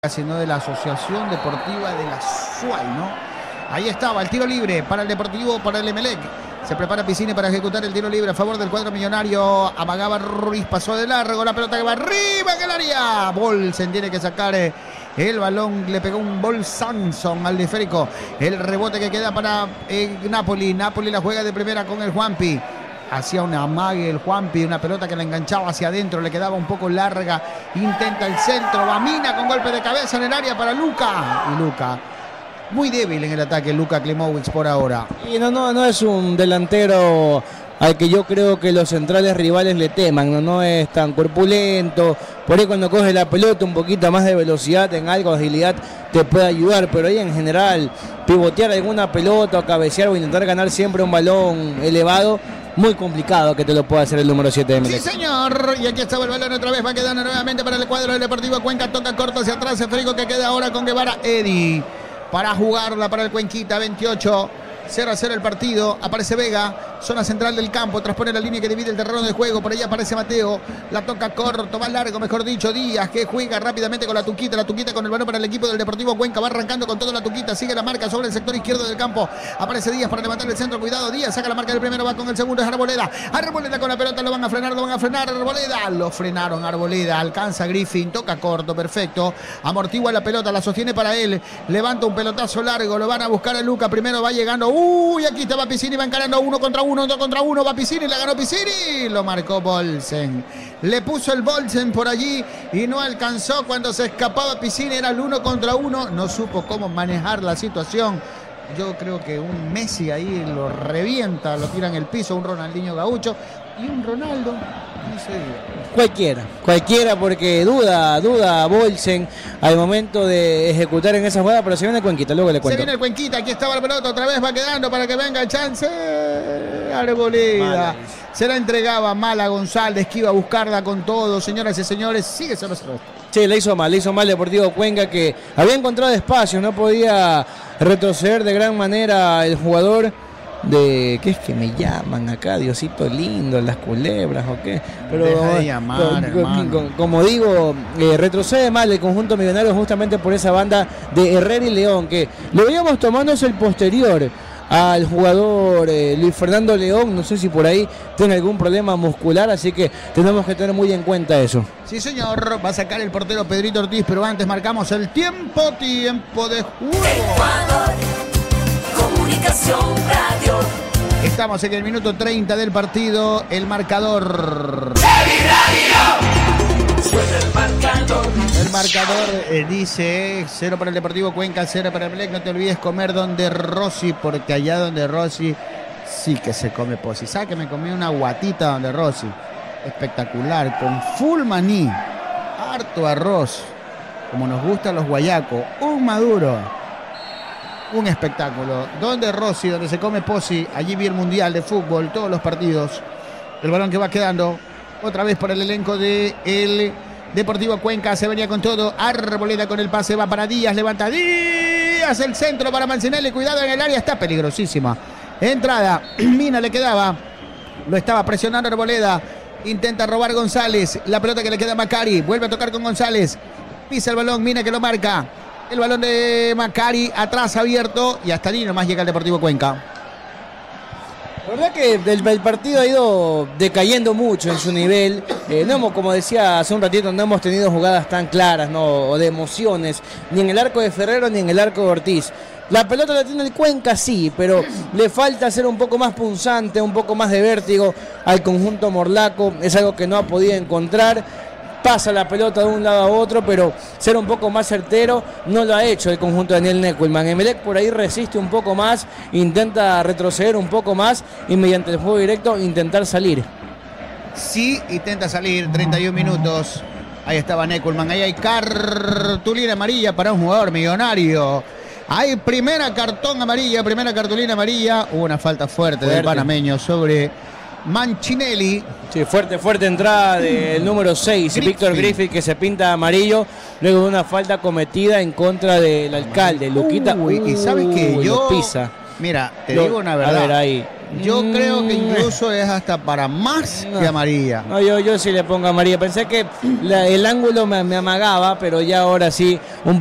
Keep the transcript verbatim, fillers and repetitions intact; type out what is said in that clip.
sino de la Asociación Deportiva de la Suay, ¿no? Ahí estaba el tiro libre para el Deportivo, para el Emelec. Se prepara Piscine para ejecutar el tiro libre a favor del cuadro millonario. Amagaba Ruiz, pasó de largo, la pelota que va arriba en el área. Bolsen tiene que sacar el balón, le pegó un Bol Samson al esférico. El rebote que queda para eh, Napoli. Napoli la juega de primera con el Juanpi. Hacía una amague el Juanpi, una pelota que la enganchaba hacia adentro, le quedaba un poco larga. Intenta el centro, Bamina con golpe de cabeza en el área para Luka. Y Luka, muy débil en el ataque, Luka Klimowicz por ahora. Y no, no, no es un delantero al que yo creo que los centrales rivales le teman, no, no es tan corpulento. Por ahí cuando coge la pelota un poquito más de velocidad, en algo de agilidad, te puede ayudar. Pero ahí en general, pivotear alguna pelota o cabecear o intentar ganar siempre un balón elevado, muy complicado que te lo pueda hacer el número siete de Emelec. Sí, señor. Y aquí estaba el balón otra vez. Va quedando nuevamente para el cuadro del Deportivo Cuenca. Toca corto hacia atrás. El frigo que queda ahora con Guevara. Eddie para jugarla para el Cuenquita. veintiocho. cero a cero el partido. Aparece Vega. Zona central del campo. Transpone la línea que divide el terreno de juego. Por allá aparece Mateo. La toca corto. Más largo, mejor dicho. Díaz que juega rápidamente con la Tuquita. La Tuquita con el balón para el equipo del Deportivo Cuenca. Va arrancando con toda la Tuquita. Sigue la marca sobre el sector izquierdo del campo. Aparece Díaz para levantar el centro. Cuidado. Díaz saca la marca del primero. Va con el segundo. Es Arboleda. Arboleda con la pelota. Lo van a frenar. Lo van a frenar. Arboleda. Lo frenaron. Arboleda. Alcanza Griffin. Toca corto. Perfecto. Amortigua la pelota. La sostiene para él. Levanta un pelotazo largo. Lo van a buscar a Luka. Primero va llegando. Uy, aquí estaba Piscini. Va encarando uno contra uno. Dos contra uno. Va Piscini. La ganó Piscini. Lo marcó Bolsen. Le puso el Bolsen por allí y no alcanzó cuando se escapaba Piscini. Era el uno contra uno. No supo cómo manejar la situación. Yo creo que un Messi ahí lo revienta, lo tira en el piso, un Ronaldinho Gaucho y un Ronaldo. No sé. Cualquiera, cualquiera porque duda, duda Bolsen al momento de ejecutar en esa jugada, pero se viene el Cuenquita, luego le cuento. Se viene el Cuenquita, aquí estaba la pelota, otra vez va quedando para que venga el chance. Arboleda. Se la entregaba mal a González, que iba a buscarla con todo, señoras y señores, sigue ese nuestro. Sí, le hizo mal, le hizo mal Deportivo Cuenca, que había encontrado espacio, no podía retroceder de gran manera el jugador de, ¿qué es que me llaman acá? Diosito lindo, las culebras o qué, pero deja de llamar, con, con, con, como digo, eh, retrocede mal el conjunto millonario justamente por esa banda de Herrera y León, que lo veíamos tomándose el posterior al jugador eh, Luis Fernando León. No sé si por ahí tiene algún problema muscular, así que tenemos que tener muy en cuenta eso. Sí, señor, va a sacar el portero Pedrito Ortiz, pero antes marcamos el tiempo, tiempo de juego. Ecuador, Comunicación Radio. Estamos en el minuto treinta del partido, el marcador. El marcador. El marcador eh, dice cero para el Deportivo Cuenca, cero para el Emelec. No te olvides comer donde Rossi, porque allá donde Rossi sí que se come posi. ¿Sabes que me comí una guatita donde Rossi? Espectacular, con full maní, harto arroz, como nos gustan los guayacos, un maduro, un espectáculo. Donde Rossi, donde se come posi, allí vi el Mundial de Fútbol, todos los partidos. El balón que va quedando otra vez por el elenco de el Deportivo Cuenca, se venía con todo. Arboleda con el pase, va para Díaz, levanta Díaz, el centro para Mancinelli, cuidado en el área, está peligrosísima. Entrada, Mina le quedaba, lo estaba presionando Arboleda, intenta robar González, la pelota que le queda a Macari, vuelve a tocar con González, pisa el balón, Mina que lo marca, el balón de Macari, atrás abierto y hasta ahí nomás llega el Deportivo Cuenca. La verdad que el, el partido ha ido decayendo mucho en su nivel. Eh, no hemos, como decía hace un ratito, no hemos tenido jugadas tan claras, no, o de emociones, ni en el arco de Ferrero ni en el arco de Ortiz. La pelota la tiene el Cuenca, sí, pero le falta ser un poco más punzante, un poco más de vértigo al conjunto morlaco. Es algo que no ha podido encontrar. Pasa la pelota de un lado a otro, pero ser un poco más certero no lo ha hecho el conjunto de Daniel Neckelman. Emelec por ahí resiste un poco más, intenta retroceder un poco más y mediante el juego directo intentar salir. Sí, intenta salir, treinta y un minutos. Ahí estaba Neckelman, ahí hay cartulina amarilla para un jugador millonario. Hay primera cartón amarilla, primera cartulina amarilla. Hubo una falta fuerte, fuerte del panameño sobre Mancinelli. Sí, fuerte, fuerte entrada del número seis, Víctor Griffith, que se pinta amarillo luego de una falta cometida en contra del alcalde, Luquita. Uy, y sabes que yo, pisa. Mira, te lo, digo una verdad. A ver, ahí. Yo Mm. creo que incluso es hasta para más No. que amarilla. No, yo, yo sí le pongo amarilla. Pensé que la- el ángulo me, me amagaba, pero ya ahora sí, un